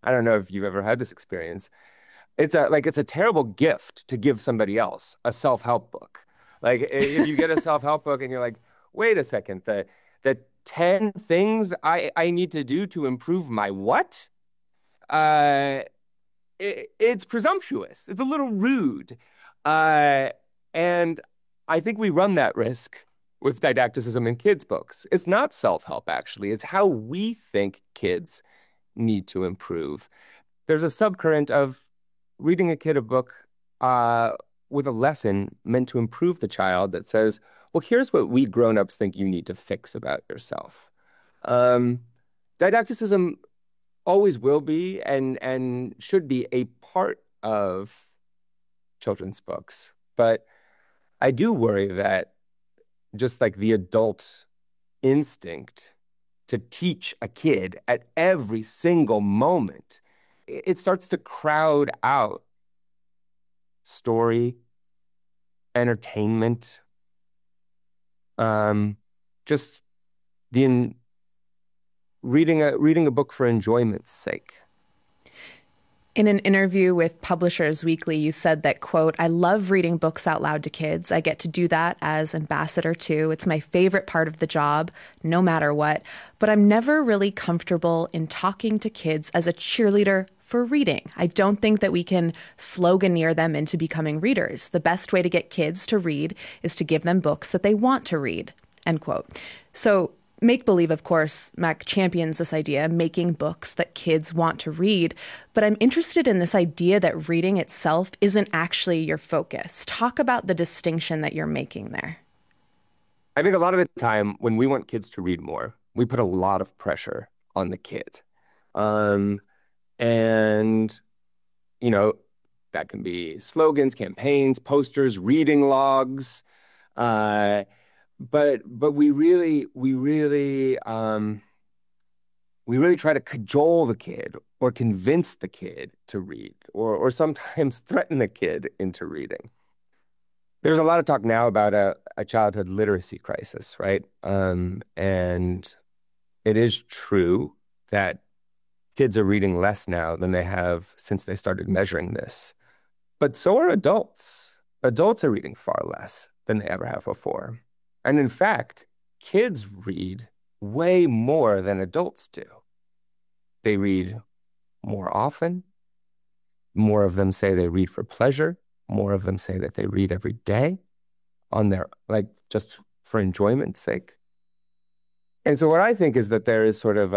I don't know if you've ever had this experience. It's a terrible gift to give somebody else a self-help book. Like if you get a self-help book and you're like, wait a second, the 10 things I need to do to improve my what? Uh it's presumptuous. It's a little rude. Uh and I think we run that risk with didacticism in kids' books. It's not self-help, actually. It's how we think kids need to improve. There's a subcurrent of reading a kid a book uh, with a lesson meant to improve the child that says, well, here's what we grown-ups think you need to fix about yourself. Um, Didacticism always will be and should be a part of children's books. But I do worry that just like the adult instinct to teach a kid at every single moment, it starts to crowd out story, entertainment, um, just the reading a book for enjoyment's sake. In an interview with Publishers Weekly, you said that, quote, I love reading books out loud to kids. I get to do that as ambassador too. It's my favorite part of the job, no matter what. But I'm never really comfortable in talking to kids as a cheerleader for reading. I don't think that we can sloganeer them into becoming readers. The best way to get kids to read is to give them books that they want to read, end quote. So Make Believe, of course, Mac champions this idea, making books that kids want to read. But I'm interested in this idea that reading itself isn't actually your focus. Talk about the distinction that you're making there. I think a lot of the time when we want kids to read more, we put a lot of pressure on the kid. Um, and, you know, that can be slogans, campaigns, posters, reading logs. But we really try to cajole the kid or convince the kid to read or sometimes threaten the kid into reading. There's a lot of talk now about a childhood literacy crisis, right? And it is true that kids are reading less now than they have since they started measuring this. But so are adults. Adults are reading far less than they ever have before. And in fact, kids read way more than adults do. They read more often. More of them say they read for pleasure. More of them say that they read every day on their, like, just for enjoyment's sake. And so what I think is that there is sort of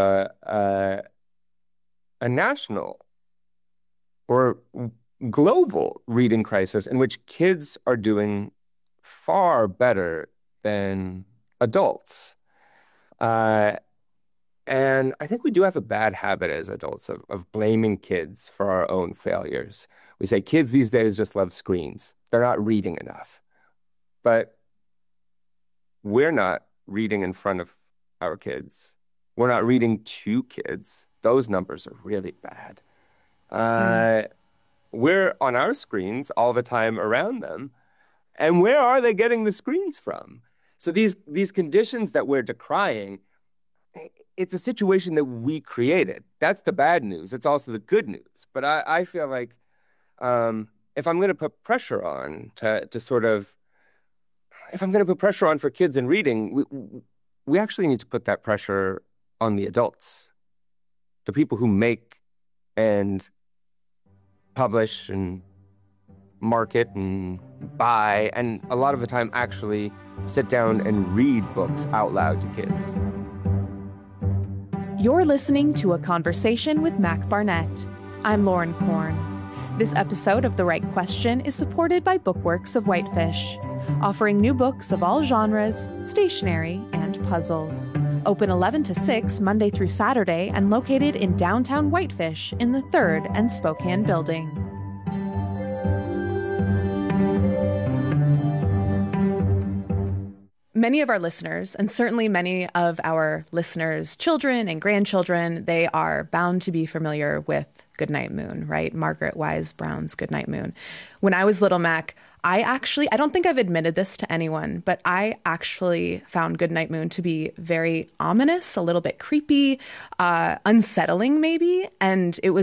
a national or global reading crisis in which kids are doing far better than adults. Uh, and I think we do have a bad habit as adults of blaming kids for our own failures. We say kids these days just love screens. They're not reading enough. But we're not reading in front of our kids. We're not reading to kids. Those numbers are really bad. Mm. Uh, we're on our screens all the time around them. And where are they getting the screens from? So these conditions that we're decrying, it's a situation that we created. That's the bad news. It's also the good news. But I feel like if I'm going to put pressure on to sort of, if I'm going to put pressure on for kids in reading, we actually need to put that pressure on the adults, the people who make and publish and market and buy, and a lot of the time actually sit down and read books out loud to kids. You're listening to A Conversation with Mac Barnett. I'm Lauren Korn. This episode of The Right Question is supported by Bookworks of Whitefish, offering new books of all genres, stationery, and puzzles. Open 11 to 6 Monday through Saturday and located in downtown Whitefish in the 3rd and Spokane building. Many of our listeners, and certainly many of our listeners' children and grandchildren, they are bound to be familiar with Goodnight Moon, right? Margaret Wise Brown's Goodnight Moon. When I was little, Mac, I don't think I've admitted this to anyone, but I actually found Goodnight Moon to be very ominous, a little bit creepy, unsettling maybe. And it was